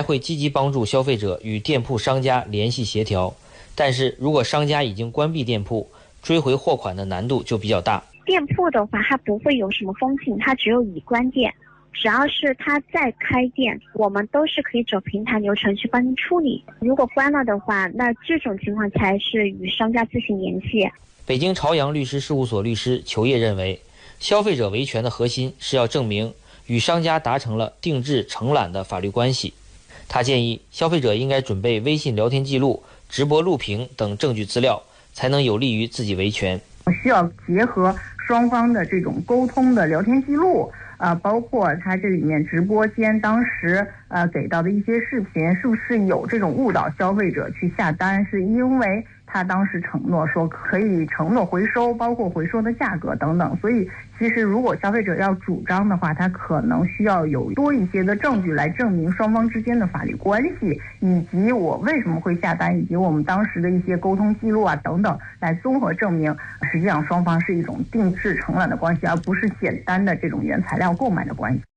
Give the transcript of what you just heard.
还会积极帮助消费者与店铺商家联系协调。但是如果商家已经关闭店铺，追回货款的难度就比较大。 店铺的话，它不会有什么封禁，它只有已关店。只要是他再开店，我们都是可以走平台流程去帮您处理。如果关了的话，那这种情况才是与商家自行联系。 北京朝阳律师事务所律师裘烨认为，消费者维权的核心是要证明与商家达成了定制承揽的法律关系。他建议消费者应该准备微信聊天记录、直播录屏等证据资料，才能有利于自己维权。 需要结合双方的这种沟通的聊天记录，包括他这里面直播间当时给到的一些视频，是不是有这种误导消费者去下单，是因为他当时承诺说可以承诺回收，包括回收的价格等等。所以其实如果消费者要主张的话，他可能需要有多一些的证据来证明双方之间的法律关系，以及我为什么会下单，以及我们当时的一些沟通记录等等，来综合证明实际上双方是一种定制承揽的关系，而不是简单的这种原材料购买的关系。